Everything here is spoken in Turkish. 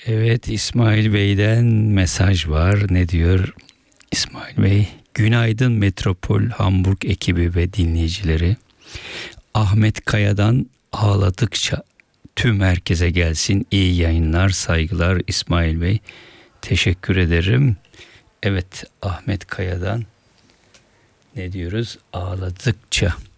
Evet, İsmail Bey'den mesaj var. Ne diyor İsmail Bey? Günaydın Metropol Hamburg ekibi ve dinleyicileri. Ahmet Kaya'dan ağladıkça tüm herkese gelsin. İyi yayınlar, saygılar İsmail Bey. Teşekkür ederim. Evet, Ahmet Kaya'dan ne diyoruz? Ağladıkça.